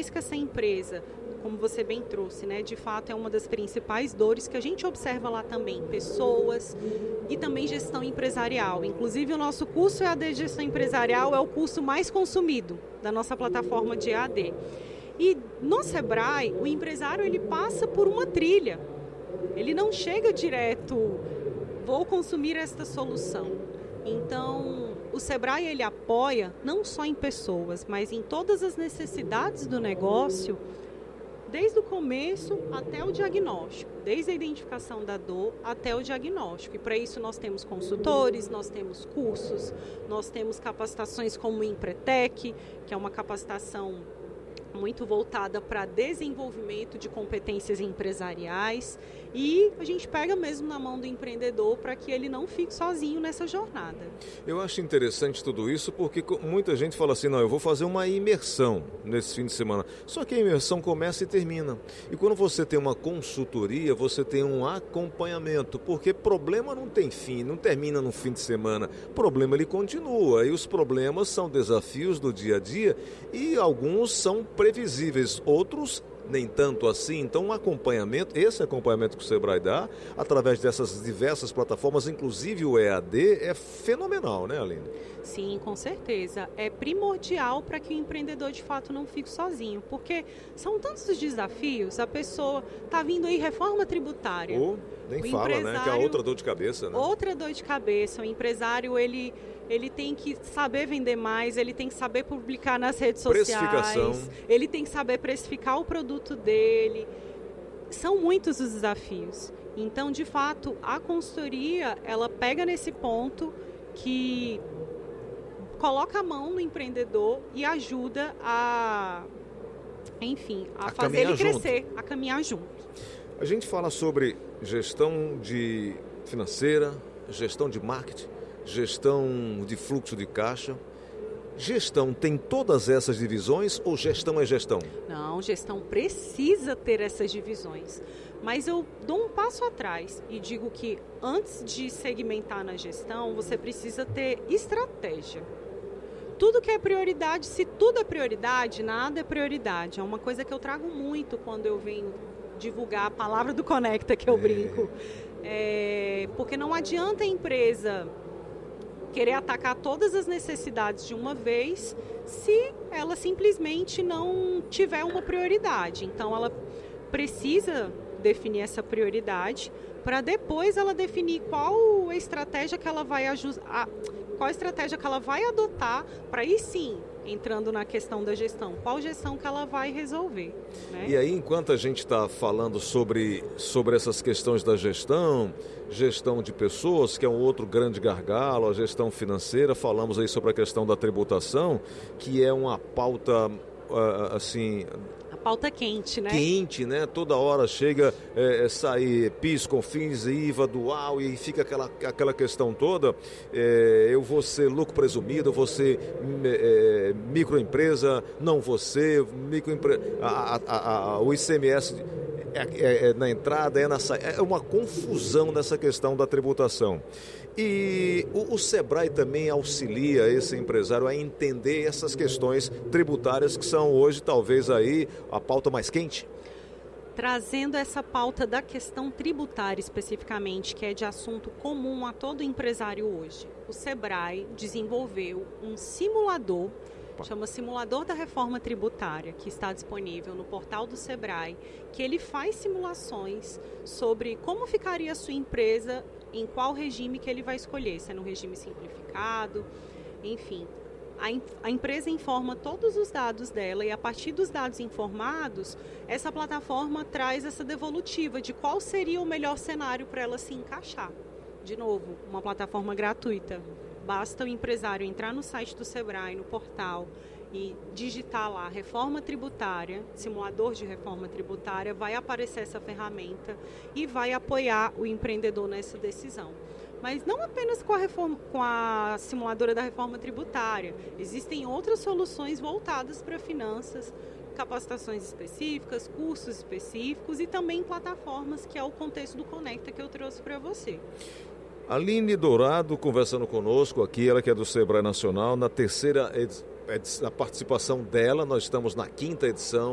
vez que essa empresa, como você bem trouxe, né, de fato é uma das principais dores que a gente observa lá também, pessoas e também gestão empresarial. Inclusive o nosso curso EAD de Gestão Empresarial é o curso mais consumido da nossa plataforma de EAD. E no Sebrae, o empresário ele passa por uma trilha. Ele não chega direto, vou consumir esta solução. Então, o Sebrae ele apoia não só em pessoas, mas em todas as necessidades do negócio, desde o começo até o diagnóstico, desde a identificação da dor até o diagnóstico. E para isso nós temos consultores, nós temos cursos, nós temos capacitações como o Empretec, que é uma capacitação muito voltada para desenvolvimento de competências empresariais, e a gente pega mesmo na mão do empreendedor para que ele não fique sozinho nessa jornada. Eu acho interessante tudo isso porque muita gente fala assim, não, eu vou fazer uma imersão nesse fim de semana, só que a imersão começa e termina. E quando você tem uma consultoria, você tem um acompanhamento, porque problema não tem fim, não termina no fim de semana, problema ele continua, e os problemas são desafios do dia a dia e alguns são previsíveis, outros nem tanto assim. Então um acompanhamento, esse acompanhamento que o Sebrae dá, através dessas diversas plataformas, inclusive o EAD, é fenomenal, né, Aline? Sim, com certeza. É primordial para que o empreendedor de fato não fique sozinho, porque são tantos os desafios, a pessoa está vindo aí reforma tributária. Nem fala, né, que é outra dor de cabeça, né? Outra dor de cabeça. O empresário, ele tem que saber vender mais, ele tem que saber publicar nas redes sociais, ele tem que saber precificar o produto dele. São muitos os desafios. Então, de fato, a consultoria, ela pega nesse ponto que coloca a mão no empreendedor e ajuda a fazer ele crescer, a caminhar junto. A gente fala sobre gestão financeira, gestão de marketing, gestão de fluxo de caixa. Gestão tem todas essas divisões ou gestão é gestão? Não, gestão precisa ter essas divisões. Mas eu dou um passo atrás e digo que antes de segmentar na gestão, você precisa ter estratégia. Tudo que é prioridade, se tudo é prioridade, nada é prioridade. É uma coisa que eu trago muito quando eu venho divulgar a palavra do Conecta, que eu brinco. Porque não adianta a empresa querer atacar todas as necessidades de uma vez se ela simplesmente não tiver uma prioridade. Então, ela precisa definir essa prioridade para depois ela definir qual a estratégia que ela vai adotar para aí sim, entrando na questão da gestão, qual gestão que ela vai resolver, né? E aí, enquanto a gente está falando sobre essas questões da gestão de pessoas, que é um outro grande gargalo, a gestão financeira, falamos aí sobre a questão da tributação, que é uma pauta, pauta quente, né? Quente, né? Toda hora chega sair PIS, COFINS, IVA, dual, e fica aquela questão toda. Eu vou ser lucro presumido, eu vou ser microempresa, não vou ser microempresa. O ICMS na entrada, na saída. É uma confusão nessa questão da tributação. E o Sebrae também auxilia esse empresário a entender essas questões tributárias que são hoje talvez aí a pauta mais quente? Trazendo essa pauta da questão tributária especificamente, que é de assunto comum a todo empresário hoje. O Sebrae desenvolveu um simulador, chama Simulador da Reforma Tributária, que está disponível no portal do Sebrae, que ele faz simulações sobre como ficaria a sua empresa, em qual regime que ele vai escolher, se é no regime simplificado, enfim. A empresa informa todos os dados dela e a partir dos dados informados, essa plataforma traz essa devolutiva de qual seria o melhor cenário para ela se encaixar. De novo, uma plataforma gratuita. Basta o empresário entrar no site do Sebrae, no portal, e digitar lá reforma tributária, simulador de reforma tributária, vai aparecer essa ferramenta e vai apoiar o empreendedor nessa decisão. Mas não apenas com a simuladora da reforma tributária. Existem outras soluções voltadas para finanças, capacitações específicas, cursos específicos e também plataformas, que é o contexto do Conecta que eu trouxe para você. Aline Dourado conversando conosco aqui, ela que é do Sebrae Nacional, na terceira edição, a participação dela, nós estamos na 5ª edição.